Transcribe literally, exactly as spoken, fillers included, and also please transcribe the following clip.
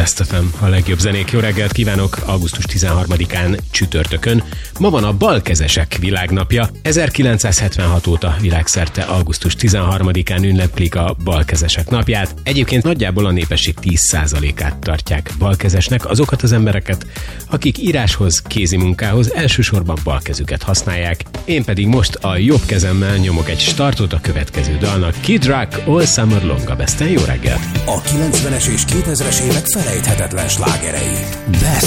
Best ef em, a legjobb zenék. Jó reggelt kívánok! augusztus tizenharmadikán csütörtökön. Ma van a balkezesek világnapja. ezerkilencszázhetvenhat óta világszerte augusztus tizenharmadikán ünneplik a balkezesek napját. Egyébként nagyjából a népesség tíz százalékát tartják balkezesnek, azokat az embereket, akik íráshoz, kézi munkához elsősorban balkezüket használják. Én pedig most a jobb kezemmel nyomok egy startot a következő dalnak. Kid Rock, All Summer Long a Besten. Jó reggelt! A kilencvenes és kétezres évek felejthetetlen slágerei. Best